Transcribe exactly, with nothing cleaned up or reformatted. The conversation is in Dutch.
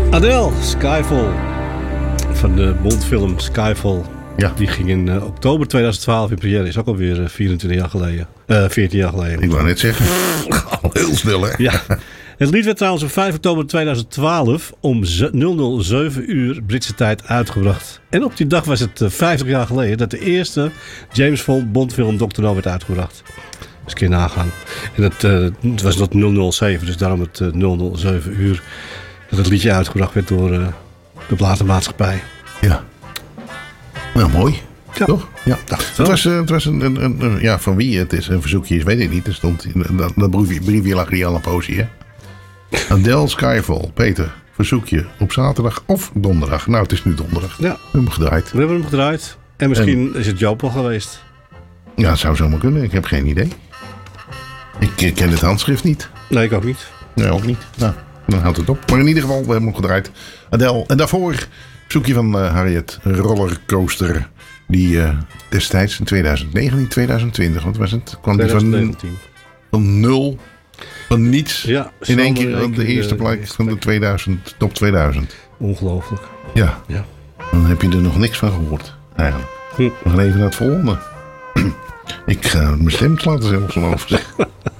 Adele, Skyfall. Van de Bondfilm Skyfall. Ja. Die ging in uh, oktober tweeduizend twaalf in première. Is ook alweer uh, vierentwintig jaar geleden. Uh, veertien jaar geleden. Ik wou net zeggen. Al heel snel, hè? Ja. Het lied werd trouwens op vijf oktober tweeduizend twaalf om nul nul zeven uur Britse tijd uitgebracht. En op die dag was het uh, vijftig jaar geleden dat de eerste James Bond film doctor No werd uitgebracht. Dus een keer nagaan. En het, uh, het was tot nul nul zeven, dus daarom het uh, nul nul zeven uur dat het liedje uitgebracht werd door uh, de platenmaatschappij. Ja. Nou, mooi. Ja. Toch? Ja. Het was, uh, het was een, een, een, een... Ja, van wie het is een verzoekje is, weet ik niet. Er stond in dat, dat briefje, briefje lag hier al een poosje, hè? Adele Skyfall. Peter, verzoekje op zaterdag of donderdag. Nou, het is nu donderdag. Ja. We hebben hem gedraaid. We hebben hem gedraaid. En misschien en, is het Joop al geweest. Ja, het zou zomaar kunnen. Ik heb geen idee. Ik, ik ken het handschrift niet. Nee, ik ook niet. Nee, ook niet. Nou, dan houdt het op. Maar in ieder geval, we hebben hem gedraaid. Adele. En daarvoor verzoekje van uh, Harriet Rollercoaster. Die uh, destijds in tweeduizend negentien, tweeduizend twintig, wat was het? Kwam die van, van nul, van niets, ja, in één keer op de eerste plek van de tweeduizend, top tweeduizend. Ongelooflijk. Ja. ja. Dan heb je er nog niks van gehoord, eigenlijk. Hm. We gaan even naar het volgende. Ik ga mijn stem laten zelfs om over zeggen.